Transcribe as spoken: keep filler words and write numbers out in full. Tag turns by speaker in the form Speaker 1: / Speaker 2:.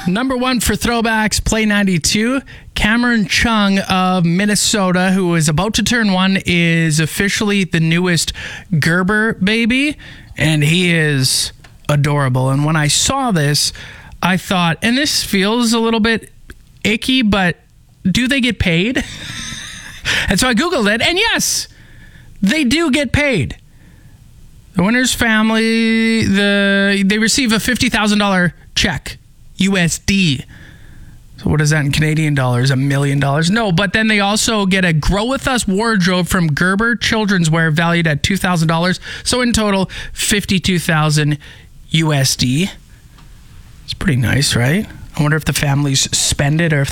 Speaker 1: Number one for throwbacks, Play ninety-two. Cameron Chung of Minnesota, who is about to turn one, is officially the newest Gerber baby, and he is adorable. And when I saw this, I thought, and this feels a little bit icky, but do they get paid? And so I Googled it, and yes, they do get paid. The winner's family, the they receive a fifty thousand dollars check, U S D. So what is that in Canadian dollars? A million dollars? No, but then they also get a Grow With Us wardrobe from Gerber Children's Wear valued at two thousand dollars. So in total, fifty-two thousand U S D. It's pretty nice, right? I wonder if the families spend it or if